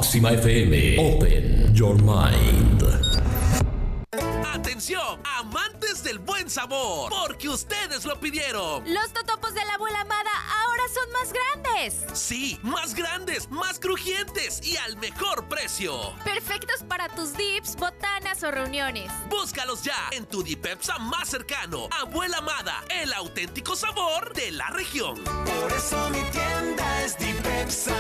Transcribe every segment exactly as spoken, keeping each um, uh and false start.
Máxima F M. Open your mind. Atención, amantes del buen sabor, porque ustedes lo pidieron. Los totopos de la abuela Amada ahora son más grandes. Sí, más grandes, más crujientes y al mejor precio. Perfectos para tus dips, botanas o reuniones. Búscalos ya en tu Dipepsa más cercano. Abuela Amada, el auténtico sabor de la región. Por eso mi tienda es Dipepsa.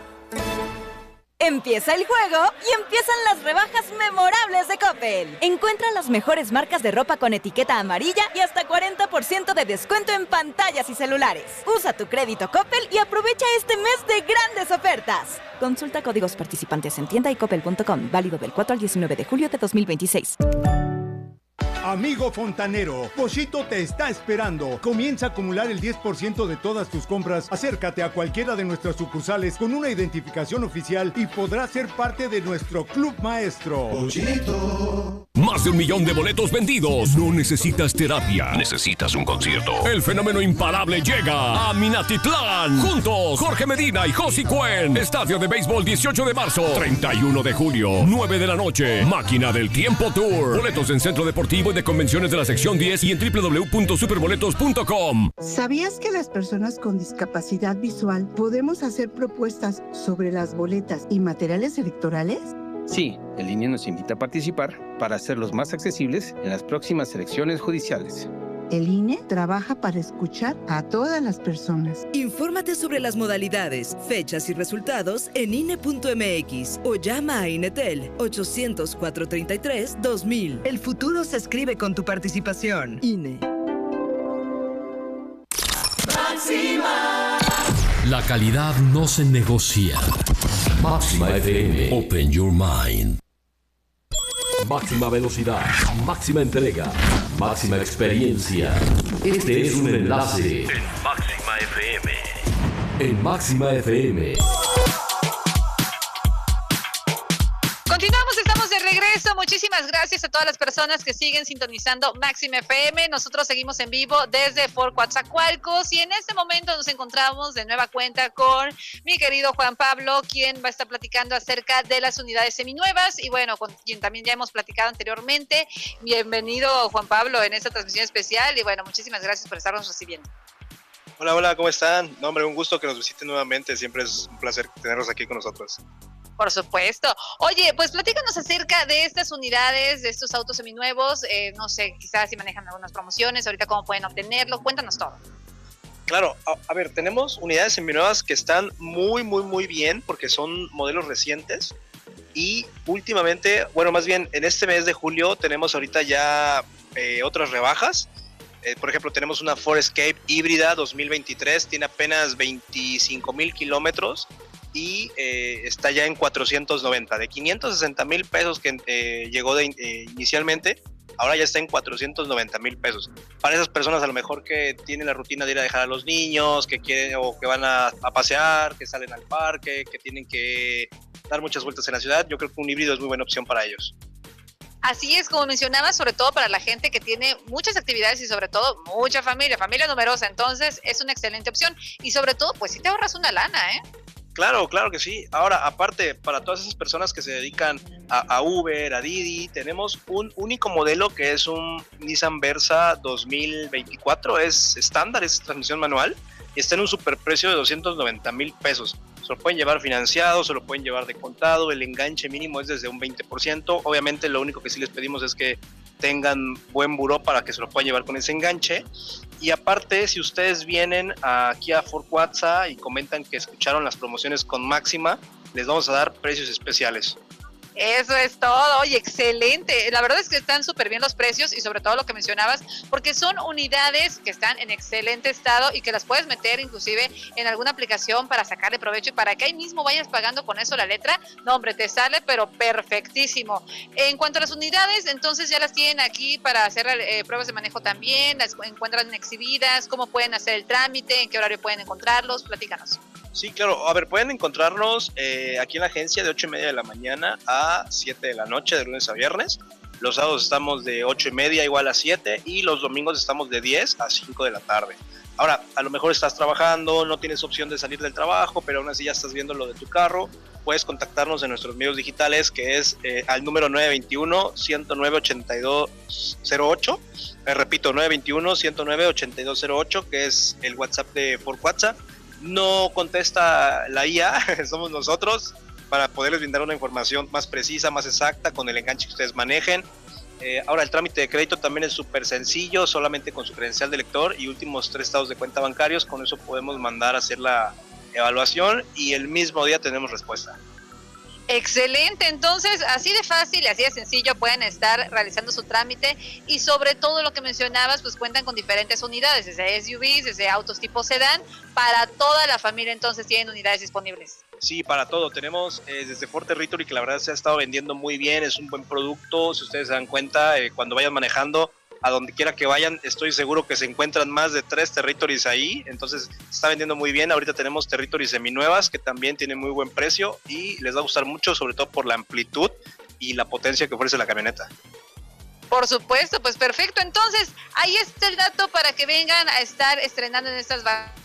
Empieza el juego y empiezan las rebajas memorables de Coppel. Encuentra las mejores marcas de ropa con etiqueta amarilla y hasta cuarenta por ciento de descuento en pantallas y celulares. Usa tu crédito Coppel y aprovecha este mes de grandes ofertas. Consulta códigos participantes en tienda y coppel punto com. Válido del cuatro al diecinueve de julio de dos mil veintiséis. Amigo fontanero, Pochito te está esperando. Comienza a acumular el diez por ciento de todas tus compras. Acércate a cualquiera de nuestras sucursales con una identificación oficial y podrás ser parte de nuestro club maestro. Pochito. Más de un millón de boletos vendidos. No necesitas terapia. Necesitas un concierto. El fenómeno imparable llega a Minatitlán. Juntos, Jorge Medina y Josie Cuen. Estadio de béisbol dieciocho de marzo. treinta y uno de julio. nueve de la noche. Máquina del Tiempo Tour. Boletos en Centro Deportivo y de Convenciones de la sección diez y en doble u doble u doble u punto superboletos punto com. ¿Sabías que las personas con discapacidad visual podemos hacer propuestas sobre las boletas y materiales electorales? Sí, el I N E nos invita a participar para hacerlos más accesibles en las próximas elecciones judiciales. El I N E trabaja para escuchar a todas las personas. Infórmate sobre las modalidades, fechas y resultados en I N E punto M X o llama a INETEL ochocientos, cuatrocientos treinta y tres, dos mil. El futuro se escribe con tu participación. I N E. Máxima. La calidad no se negocia. Máxima F M. Open your mind. Máxima velocidad, máxima entrega, máxima experiencia. Este es un enlace en Máxima F M. En Máxima F M. Continuamos, estamos de regreso. Muchísimas gracias a todas las personas que siguen sintonizando Máxima F M. Nosotros seguimos en vivo desde Fort Coatzacoalcos y en este momento nos encontramos de nueva cuenta con mi querido Juan Pablo, quien va a estar platicando acerca de las unidades seminuevas y bueno, con quien también ya hemos platicado anteriormente. Bienvenido, Juan Pablo, en esta transmisión especial y bueno, muchísimas gracias por estarnos recibiendo. Hola, hola, ¿cómo están? No, hombre, un gusto que nos visiten nuevamente. Siempre es un placer tenerlos aquí con nosotros. Por supuesto. Oye, pues platícanos acerca de estas unidades, de estos autos seminuevos. Eh, no sé, quizás si manejan algunas promociones, ahorita cómo pueden obtenerlo. Cuéntanos todo. Claro, a, a ver, tenemos unidades seminuevas que están muy, muy, muy bien porque son modelos recientes. Y últimamente, bueno, más bien en este mes de julio tenemos ahorita ya eh, otras rebajas. Eh, por ejemplo, tenemos una Ford Escape híbrida dos mil veintitrés, tiene apenas veinticinco mil kilómetros y eh, está ya en cuatrocientos noventa, de quinientos sesenta mil pesos que eh, llegó de, eh, inicialmente, ahora ya está en cuatrocientos noventa mil pesos. Para esas personas a lo mejor que tienen la rutina de ir a dejar a los niños, que quieren o que van a, a pasear, que salen al parque, que tienen que dar muchas vueltas en la ciudad, yo creo que un híbrido es muy buena opción para ellos. Así es, como mencionaba, sobre todo para la gente que tiene muchas actividades y sobre todo mucha familia, familia numerosa, entonces es una excelente opción y sobre todo, pues sí te ahorras una lana, ¿eh? Claro, claro que sí. Ahora, aparte, para todas esas personas que se dedican a, a Uber, a Didi, tenemos un único modelo que es un Nissan Versa dos mil veinticuatro, es estándar, es transmisión manual y está en un superprecio de doscientos noventa mil pesos. Se lo pueden llevar financiado, se lo pueden llevar de contado, el enganche mínimo es desde un veinte por ciento. Obviamente lo único que sí les pedimos es que tengan buen buró para que se lo puedan llevar con ese enganche. Y aparte, si ustedes vienen aquí a Fort Coatza y comentan que escucharon las promociones con Máxima, les vamos a dar precios especiales. Eso es todo, oye, excelente. La verdad es que están súper bien los precios y sobre todo lo que mencionabas, porque son unidades que están en excelente estado y que las puedes meter inclusive en alguna aplicación para sacarle provecho y para que ahí mismo vayas pagando con eso la letra. No, hombre, te sale pero perfectísimo. En cuanto a las unidades, entonces ya las tienen aquí para hacer eh, pruebas de manejo también, las encuentran exhibidas, cómo pueden hacer el trámite, en qué horario pueden encontrarlos, platícanos. Sí, claro. A ver, pueden encontrarnos eh, aquí en la agencia de ocho y media de la mañana a siete de la noche, de lunes a viernes. Los sábados estamos de ocho y media igual a siete y los domingos estamos de diez a cinco de la tarde. Ahora, a lo mejor estás trabajando, no tienes opción de salir del trabajo, pero aún así ya estás viendo lo de tu carro, puedes contactarnos en nuestros medios digitales, que es eh, al número nueve dos uno, uno nueve ocho dos cero ocho. Eh, repito, nueve dos uno, uno nueve ocho dos cero ocho, que es el WhatsApp de Ford WhatsApp. No contesta la I A, somos nosotros, para poderles brindar una información más precisa, más exacta, con el enganche que ustedes manejen. Eh, ahora, el trámite de crédito también es súper sencillo, solamente con su credencial de lector y últimos tres estados de cuenta bancarios. Con eso podemos mandar a hacer la evaluación y el mismo día tenemos respuesta. Excelente, entonces así de fácil, así de sencillo pueden estar realizando su trámite y sobre todo lo que mencionabas, pues cuentan con diferentes unidades, desde S U Vs, desde autos tipo sedán, para toda la familia entonces tienen unidades disponibles. Sí, para todo, tenemos eh, desde Ford Territory, que la verdad se ha estado vendiendo muy bien, es un buen producto, si ustedes se dan cuenta, eh, cuando vayan manejando, a donde quiera que vayan, estoy seguro que se encuentran más de tres Territories ahí, entonces se está vendiendo muy bien. Ahorita tenemos Territories seminuevas que también tienen muy buen precio y les va a gustar mucho, sobre todo por la amplitud y la potencia que ofrece la camioneta. Por supuesto, pues perfecto, entonces ahí está el dato para que vengan a estar estrenando en estas vacaciones.